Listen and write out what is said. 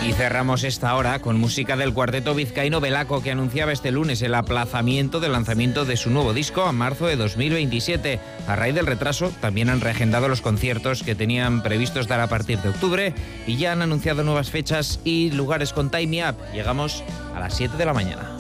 Y cerramos esta hora con música del cuarteto vizcaíno Belaco, que anunciaba este lunes el aplazamiento del lanzamiento de su nuevo disco a marzo de 2027. A raíz del retraso, también han reagendado los conciertos que tenían previstos dar a partir de octubre y ya han anunciado nuevas fechas y lugares con Time Me Up. Llegamos a las 7 de la mañana.